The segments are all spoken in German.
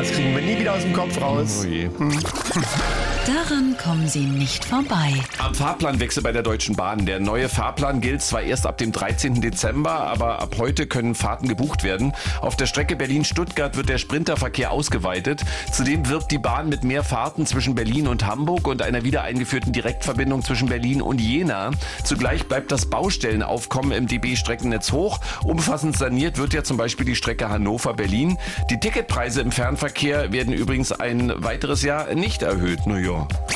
Das kriegen wir nie wieder aus dem Kopf raus. Oh je. Daran kommen Sie nicht vorbei. Am Fahrplanwechsel bei der Deutschen Bahn. Der neue Fahrplan gilt zwar erst ab dem 13. Dezember, aber ab heute können Fahrten gebucht werden. Auf der Strecke Berlin-Stuttgart wird der Sprinterverkehr ausgeweitet. Zudem wirbt die Bahn mit mehr Fahrten zwischen Berlin und Hamburg und einer wieder eingeführten Direktverbindung zwischen Berlin und Jena. Zugleich bleibt das Baustellenaufkommen im DB-Streckennetz hoch. Umfassend saniert wird ja zum Beispiel die Strecke Hannover-Berlin. Die Ticketpreise im Fernverkehr werden übrigens ein weiteres Jahr nicht erhöht. Na ja.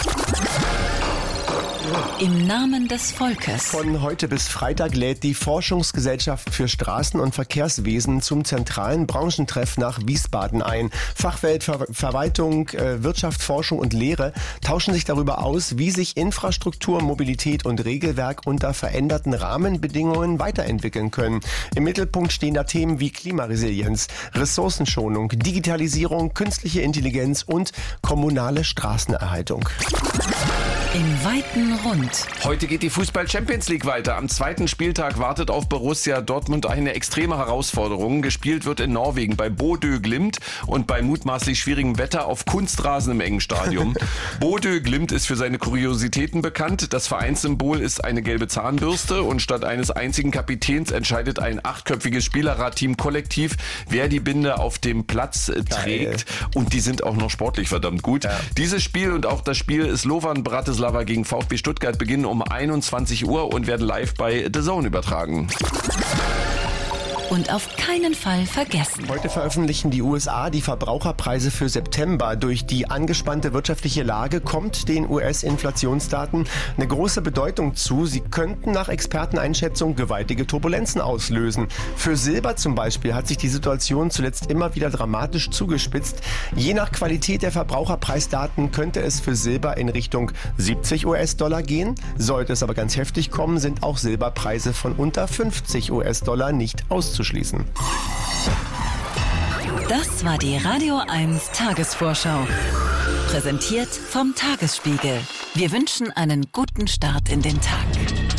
Im Namen des Volkes. Von heute bis Freitag lädt die Forschungsgesellschaft für Straßen- und Verkehrswesen zum zentralen Branchentreff nach Wiesbaden ein. Fachwelt, Verwaltung, Wirtschaft, Forschung und Lehre tauschen sich darüber aus, wie sich Infrastruktur, Mobilität und Regelwerk unter veränderten Rahmenbedingungen weiterentwickeln können. Im Mittelpunkt stehen da Themen wie Klimaresilienz, Ressourcenschonung, Digitalisierung, künstliche Intelligenz und kommunale Straßenerhaltung. Im weiten Rund. Heute geht die Fußball-Champions League weiter. Am zweiten Spieltag wartet auf Borussia Dortmund eine extreme Herausforderung. Gespielt wird in Norwegen bei Bodø Glimt und bei mutmaßlich schwierigem Wetter auf Kunstrasen im engen Stadion. Bodø Glimt ist für seine Kuriositäten bekannt. Das Vereinssymbol ist eine gelbe Zahnbürste und statt eines einzigen Kapitäns entscheidet ein 8-köpfiges Spielerradteam kollektiv, wer die Binde auf dem Platz trägt. Und die sind auch noch sportlich verdammt gut. Ja. Dieses Spiel und auch das Spiel Slovan Bratislava gegen VfB Stuttgart beginnen um 21 Uhr und werden live bei The Zone übertragen. Und auf keinen Fall vergessen. Heute veröffentlichen die USA die Verbraucherpreise für September. Durch die angespannte wirtschaftliche Lage kommt den US-Inflationsdaten eine große Bedeutung zu. Sie könnten nach Experteneinschätzung gewaltige Turbulenzen auslösen. Für Silber zum Beispiel hat sich die Situation zuletzt immer wieder dramatisch zugespitzt. Je nach Qualität der Verbraucherpreisdaten könnte es für Silber in Richtung 70 US-Dollar gehen. Sollte es aber ganz heftig kommen, sind auch Silberpreise von unter 50 US-Dollar nicht auszuschließen. Das war die Radio 1 Tagesvorschau. Präsentiert vom Tagesspiegel. Wir wünschen einen guten Start in den Tag.